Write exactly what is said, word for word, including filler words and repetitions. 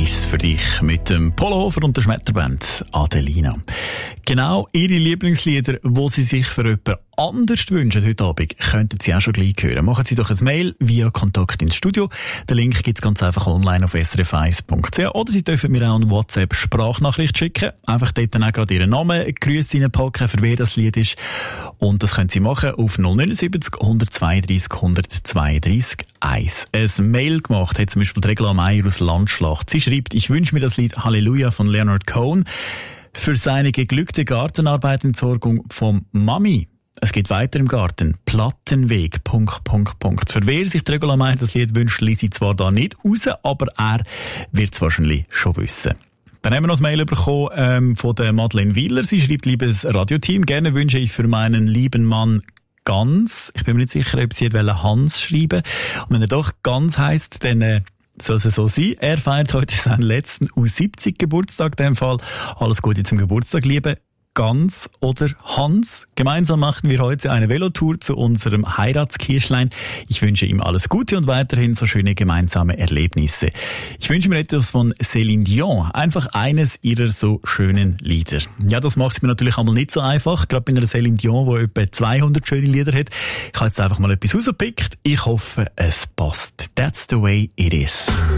eins für dich mit dem Polohofer und der Schmetterband Adelina. Genau ihre Lieblingslieder, die sie sich für jemanden anders wünschen heute Abend, könnten Sie auch schon gleich hören. Machen Sie doch ein Mail via Kontakt ins Studio. Den Link gibt es ganz einfach online auf s r f eins punkt c h oder Sie dürfen mir auch eine WhatsApp-Sprachnachricht schicken. Einfach dort dann auch gerade Ihren Namen, Grüße reinpacken, für wer das Lied ist. Und das können Sie machen auf null neun sieben null eins zwei drei null eins zwei drei eins. Ein Mail gemacht hat zum Beispiel Regla Meier aus Landschlacht. Sie schreibt, ich wünsche mir das Lied Halleluja von Leonard Cohen für seine geglückte Gartenarbeitentsorgung vom Mami. Es geht weiter im Garten. Plattenweg, Punkt, Punkt, Punkt. Für wer sich Regula Meier das Lied wünscht, lese ich zwar da nicht raus, aber er wird es wahrscheinlich schon wissen. Dann haben wir noch ein Mail bekommen ähm, von der Madeleine Wieler. Sie schreibt, liebes Radioteam, gerne wünsche ich für meinen lieben Mann Ganz. Ich bin mir nicht sicher, ob sie Hans schreiben. Und wenn er doch Ganz heisst, dann äh, soll es so sein. Er feiert heute seinen letzten U siebzig Geburtstag, in dem Fall. Alles Gute zum Geburtstag, liebe Ganz oder Hans. Gemeinsam machen wir heute eine Velotour zu unserem Heiratskirschlein. Ich wünsche ihm alles Gute und weiterhin so schöne gemeinsame Erlebnisse. Ich wünsche mir etwas von Céline Dion. Einfach eines ihrer so schönen Lieder. Ja, das macht es mir natürlich einmal nicht so einfach. Gerade bei einer Céline Dion, die etwa zweihundert schöne Lieder hat. Ich habe jetzt einfach mal etwas rausgepickt. Ich hoffe, es passt. That's the way it is.